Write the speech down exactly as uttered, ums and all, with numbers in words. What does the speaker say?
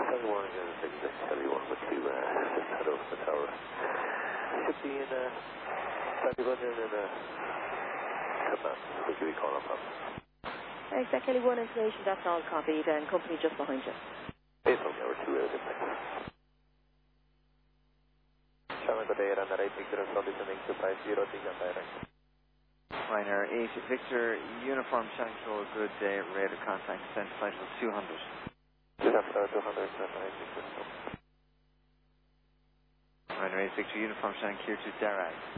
Sunny one, and then the Kelly one with you, uh, just head over the tower. Should be in, uh, Sandy London and, uh, command. We'll give you a call on that. Exec Kelly one information, that's all copied, and company just behind you. It's only over two hours, isn't it? Channel good day, and that eight Victor and Sunday sending two five zero, take that direct. Ryanair eight Victor, uniform Shankill, good day, radar contact, send flight was two hundred. two hundred, two hundred, eight Victor. Ryanair eight Victor, uniform Shankill to Darag.